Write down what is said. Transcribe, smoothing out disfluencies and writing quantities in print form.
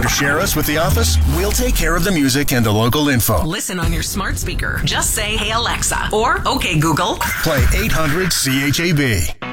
to share us with the office? We'll take care of the music and the local info. Listen on your smart speaker. Just say, "Hey Alexa," or "Okay Google." Play 800 CHAB.